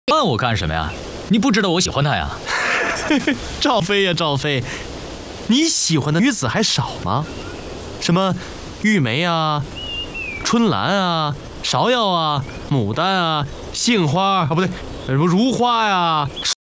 问我干什么呀？你不知道我喜欢她呀？ 赵飞呀，赵飞，你喜欢的女子还少吗？什么玉梅啊、春兰啊、芍药啊、牡丹啊、杏花啊，不对，什么如花呀、